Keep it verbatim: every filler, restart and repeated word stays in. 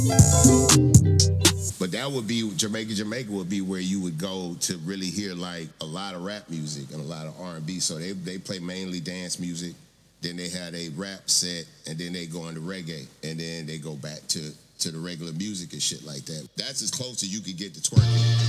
But that would be Jamaica. Jamaica would be where you would go to really hear like a lot of rap music and a lot of R and B. So they they play mainly dance music. Then they had a rap set, and then they go into reggae, and then they go back to to the regular music and shit like that. That's as close as you could get to twerking.